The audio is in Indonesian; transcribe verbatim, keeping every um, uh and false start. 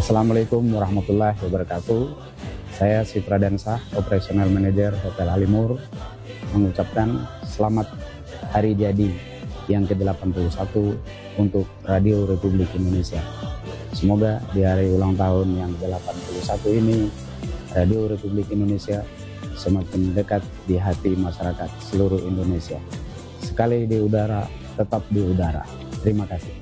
Assalamualaikum warahmatullahi wabarakatuh. Saya Citra Dansa, Operational Manager Hotel Alimur, mengucapkan selamat hari jadi yang ke delapan puluh satu untuk Radio Republik Indonesia. Semoga di hari ulang tahun yang ke delapan puluh satu ini, Radio Republik Indonesia semakin dekat di hati masyarakat seluruh Indonesia. Sekali di udara, tetap di udara. Terima kasih.